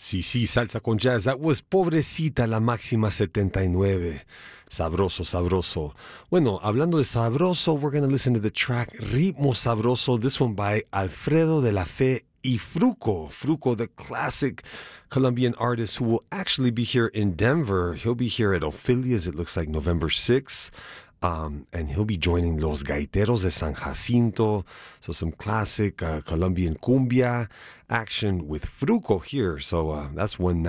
Sí, sí, salsa con jazz. That was Pobrecita la Máxima 79. Sabroso, sabroso. Bueno, hablando de sabroso, we're going to listen to the track Ritmo Sabroso, this one by Alfredo de la Fe y Fruco. Fruco, the classic Colombian artist who will actually be here in Denver. He'll be here at Ophelia's, it looks like November 6th. And he'll be joining Los Gaiteros de San Jacinto. So some classic Colombian cumbia action with Fruco here. So that's one